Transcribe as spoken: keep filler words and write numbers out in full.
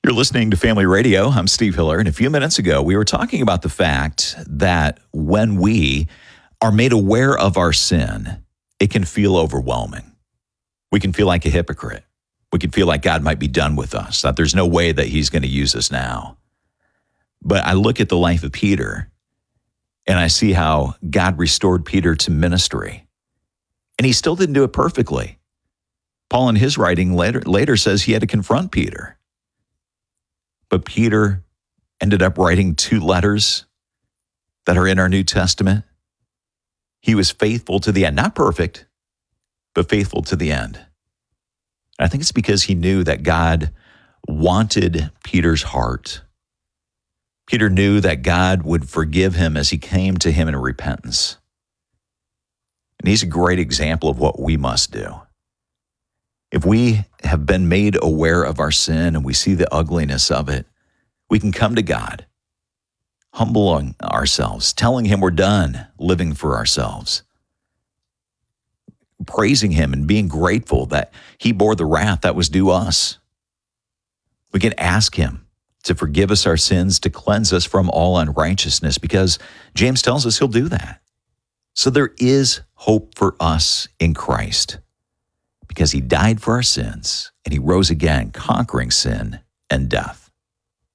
You're listening to Family Radio. I'm Steve Hiller, and a few minutes ago, we were talking about the fact that when we are made aware of our sin, it can feel overwhelming. We can feel like a hypocrite. We can feel like God might be done with us, that there's no way that he's going to use us now. But I look at the life of Peter, and I see how God restored Peter to ministry. And he still didn't do it perfectly. Paul in his writing later, later says he had to confront Peter. But Peter ended up writing two letters that are in our New Testament. He was faithful to the end, not perfect, but faithful to the end. And I think it's because he knew that God wanted Peter's heart. Peter knew that God would forgive him as he came to him in repentance. And he's a great example of what we must do. If we have been made aware of our sin and we see the ugliness of it, we can come to God, humbling ourselves, telling him we're done living for ourselves, praising him and being grateful that he bore the wrath that was due us. We can ask him to forgive us our sins, to cleanse us from all unrighteousness, because James tells us he'll do that. So there is hope for us in Christ, because he died for our sins and he rose again, conquering sin and death.